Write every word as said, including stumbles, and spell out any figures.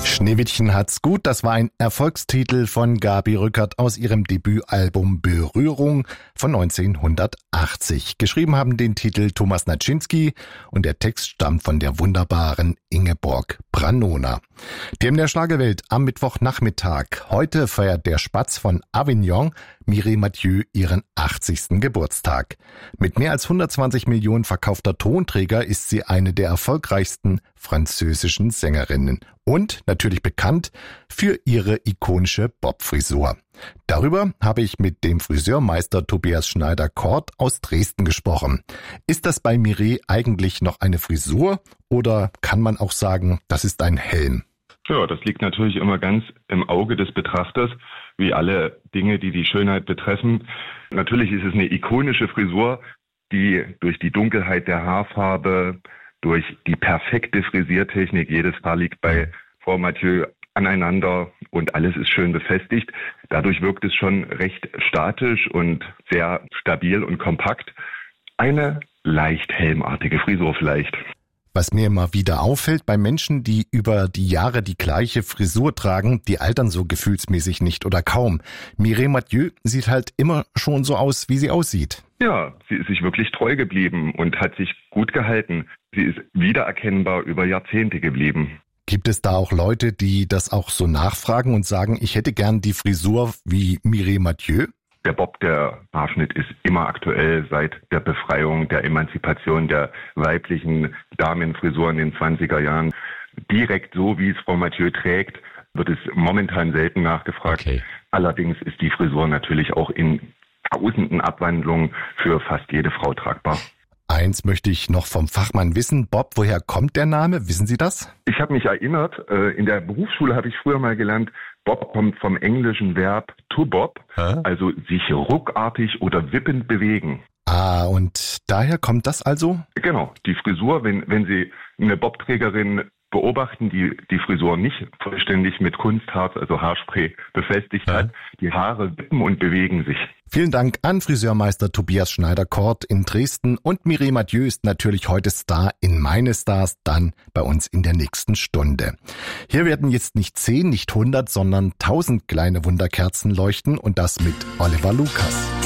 Schneewittchen hat's gut, das war ein Erfolgstitel von Gabi Rückert aus ihrem Debütalbum Berührung von neunzehnhundertachtzig. Geschrieben haben den Titel Thomas Naczynski und der Text stammt von der wunderbaren Ingeborg Brannona. Dem der Schlagerwelt am Mittwochnachmittag. Heute feiert der Spatz von Avignon, Mireille Mathieu, ihren achtzigsten Geburtstag. Mit mehr als hundertzwanzig Millionen verkaufter Tonträger ist sie eine der erfolgreichsten französischen Sängerinnen und natürlich bekannt für ihre ikonische Bob-Frisur. Darüber habe ich mit dem Friseurmeister Tobias Schneider-Kort aus Dresden gesprochen. Ist das bei Mireille eigentlich noch eine Frisur oder kann man auch sagen, das ist ein Helm? Ja, das liegt natürlich immer ganz im Auge des Betrachters, wie alle Dinge, die die Schönheit betreffen. Natürlich ist es eine ikonische Frisur, die durch die Dunkelheit der Haarfarbe, durch die perfekte Frisiertechnik, jedes Haar liegt bei Frau Mathieu aneinander und alles ist schön befestigt. Dadurch wirkt es schon recht statisch und sehr stabil und kompakt. Eine leicht helmartige Frisur vielleicht. Was mir immer wieder auffällt bei Menschen, die über die Jahre die gleiche Frisur tragen, die altern so gefühlsmäßig nicht oder kaum. Mireille Mathieu sieht halt immer schon so aus, wie sie aussieht. Ja, sie ist sich wirklich treu geblieben und hat sich gut gehalten. Sie ist wiedererkennbar über Jahrzehnte geblieben. Gibt es da auch Leute, die das auch so nachfragen und sagen, ich hätte gern die Frisur wie Mireille Mathieu? Der Bob, der Haarschnitt ist immer aktuell seit der Befreiung, der Emanzipation der weiblichen Damenfrisur in den zwanziger Jahren. Direkt so, wie es Frau Mathieu trägt, wird es momentan selten nachgefragt. Okay. Allerdings ist die Frisur natürlich auch in tausenden Abwandlungen für fast jede Frau tragbar. Eins möchte ich noch vom Fachmann wissen. Bob, woher kommt der Name? Wissen Sie das? Ich habe mich erinnert, in der Berufsschule habe ich früher mal gelernt, Bob kommt vom englischen Verb to bob, Hä? also sich ruckartig oder wippend bewegen. Ah, und daher kommt das also? Genau, die Frisur, wenn, wenn Sie eine Bobträgerin beobachten, die die Frisur nicht vollständig mit Kunstharz, also Haarspray, befestigt Hä? hat, die Haare wippen und bewegen sich. Vielen Dank an Friseurmeister Tobias Schneider-Kort in Dresden und Mireille Mathieu ist natürlich heute Star in Meine Stars, dann bei uns in der nächsten Stunde. Hier werden jetzt nicht zehn, nicht hundert, sondern tausend kleine Wunderkerzen leuchten und das mit Oliver Lucas.